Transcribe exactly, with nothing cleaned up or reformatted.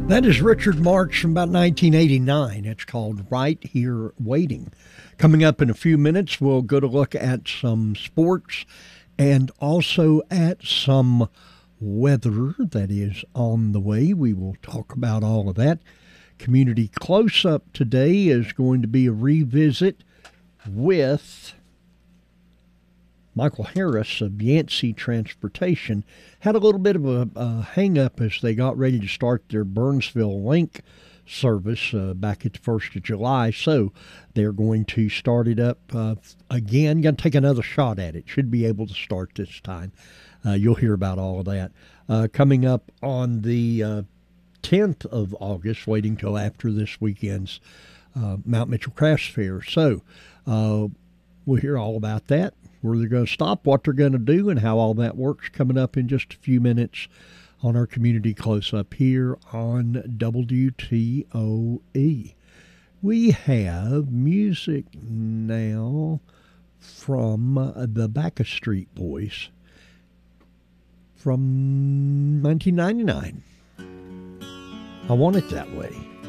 That is Richard Marx from about nineteen eighty-nine. It's called Right Here Waiting. Coming up in a few minutes, we'll go to look at some sports and also at some weather that is on the way. We will talk about all of that. Community Close-Up today is going to be a revisit with Michael Harris of Yancey Transportation. Had a little bit of a, a hang-up as they got ready to start their Burnsville Link service uh, back at the first of July, so they're going to start it up uh, again. Going to take another shot at it. Should be able to start this time. Uh, you'll hear about all of that. Uh, coming up on the uh, tenth of August, waiting till after this weekend's uh, Mount Mitchell Crafts Fair. So uh, we'll hear all about that, where they're going to stop, what they're going to do, and how all that works coming up in just a few minutes on our Community Close-Up here on W T O E. We have music now from the Backus Street Boys from nineteen ninety-nine. I Want It That Way.